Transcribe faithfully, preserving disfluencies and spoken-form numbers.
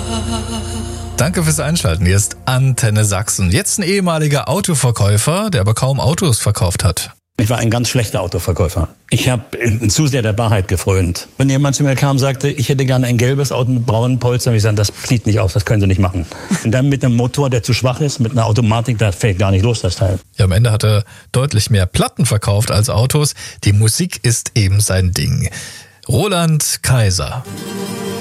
Danke fürs Einschalten. Hier ist Antenne Sachsen. Jetzt ein ehemaliger Autoverkäufer, der aber kaum Autos verkauft hat. Ich war ein ganz schlechter Autoverkäufer. Ich habe zu sehr der Wahrheit gefrönt. Wenn jemand zu mir kam und sagte, ich hätte gerne ein gelbes Auto mit braunen Polstern, ich sage, das sieht nicht aus, das können Sie nicht machen. Und dann mit einem Motor, der zu schwach ist, mit einer Automatik, da fällt gar nicht los, das Teil. Ja, am Ende hat er deutlich mehr Platten verkauft als Autos. Die Musik ist eben sein Ding. Roland Kaiser.